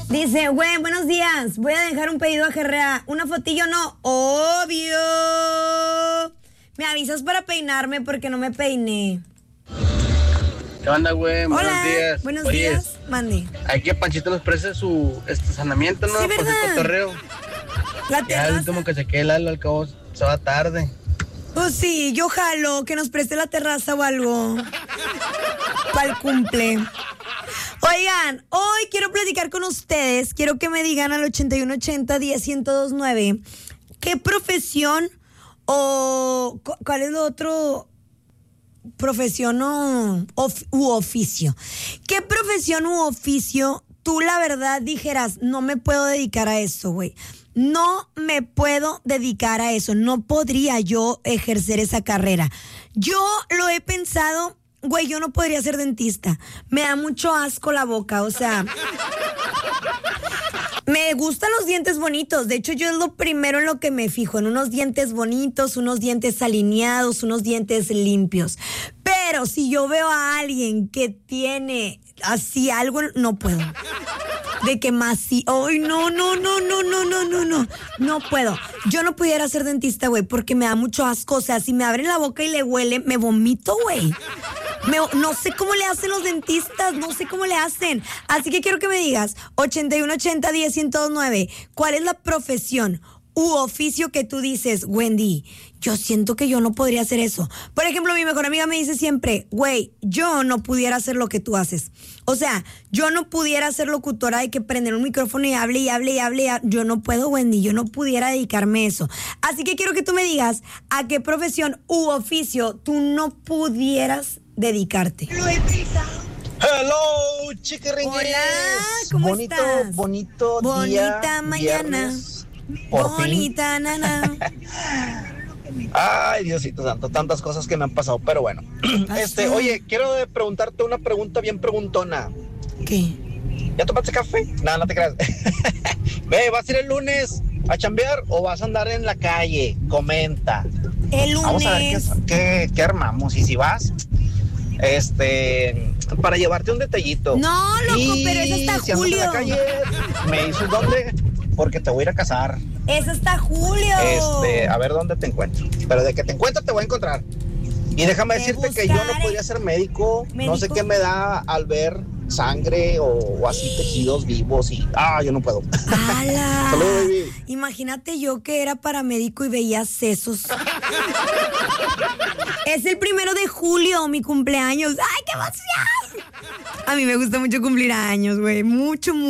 Dice, güey, buenos días. Voy a dejar un pedido a Gerrea. ¿Una fotillo no? Obvio. Me avisas para peinarme porque no me peiné. ¿Qué onda, güey? Buenos Hola, días. buenos Oye, días. Mande. hay que Panchito nos preste su estacionamiento, ¿no? Sí, Por ¿verdad? el cotorreo. La Ya el terraza. último que chequeé el al cabo se va tarde. Pues sí, yo jalo que nos preste la terraza o algo. Para el cumple. Oigan, hoy quiero platicar con ustedes. Quiero que me digan al 8180-10-1029 qué profesión o cuál es lo otro profesión u oficio. ¿Qué profesión u oficio tú la verdad dijeras, no me puedo dedicar a eso, güey? No me puedo dedicar a eso. No podría yo ejercer esa carrera. Yo lo he pensado, güey, yo no podría ser dentista. Me da mucho asco la boca, o sea... Me gustan los dientes bonitos. De hecho, yo es lo primero en lo que me fijo. En unos dientes bonitos, unos dientes alineados, unos dientes limpios. Pero si yo veo a alguien que tiene así algo, no puedo. De que más sí. ¡Ay, no! No puedo. Yo no pudiera ser dentista, güey, porque me da mucho asco. O sea, si me abren la boca y le huele, me vomito, güey. No sé cómo le hacen los dentistas, no sé cómo le hacen. Así que quiero que me digas, 8180-10-1029, ¿cuál es la profesión u oficio que tú dices, Wendy, yo siento que yo no podría hacer eso? Por ejemplo, mi mejor amiga me dice siempre, güey, yo no pudiera hacer lo que tú haces. O sea, yo no pudiera ser locutora de que prender un micrófono y hable. Yo no puedo, Wendy, yo no pudiera dedicarme a eso. Así que quiero que tú me digas a qué profesión u oficio tú no pudieras dedicarte. Hello, chiquiringues. Hola, ¿cómo estás? Bonito día. Bonita mañana. Viernes, por Bonita fin. nana. Ay, Diosito santo, tantas cosas que me han pasado, pero bueno. Oye, quiero preguntarte una pregunta bien preguntona. ¿Qué? ¿Ya tomaste café? No, no te creas. Ve, ¿vas a ir el lunes a chambear o vas a andar en la calle? Comenta. El lunes. Vamos a ver qué armamos. Y si vas, para llevarte un detallito. No, loco, pero es hasta si andas julio. en la calle, me dices dónde, porque te voy a ir a casar. Es hasta julio. A ver dónde te encuentro. Pero de que te encuentro te voy a encontrar. Y déjame Te decirte que yo no buscaré. podría ser médico. No sé qué me da al ver sangre o así tejidos vivos y yo no puedo. ¡Hala! Saludos, baby. Imagínate yo que era paramédico y veía sesos. Es el 1 de julio, mi cumpleaños. ¡Ay, qué emoción! A mí me gusta mucho cumplir años, güey. Mucho.